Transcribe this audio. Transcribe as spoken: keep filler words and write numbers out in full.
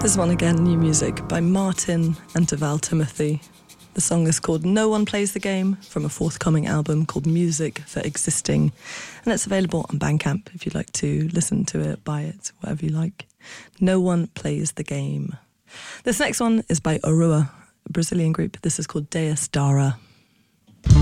This one again, new music by Martin and Deval Timothy. The song is called No One Plays the Game, from a forthcoming album called Music for Existing. And it's available on Bandcamp if you'd like to listen to it, buy it, whatever you like. No One Plays the Game. This next one is by Orua, a Brazilian group. This is called Deus Dara.